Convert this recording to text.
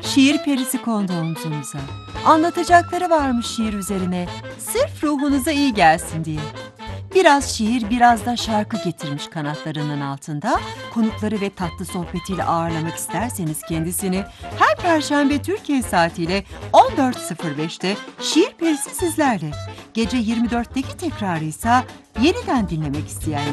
Şiir perisi kondu omzumuza. Anlatacakları varmış şiir üzerine, sırf ruhunuza iyi gelsin diye. Biraz şiir, biraz da şarkı getirmiş kanatlarının altında. Konukları ve tatlı sohbetiyle ağırlamak isterseniz kendisini her Perşembe Türkiye saatiyle 14.05'te Şiir Perisi sizlerle. Gece 24'teki tekrarı ise yeniden dinlemek isteyenler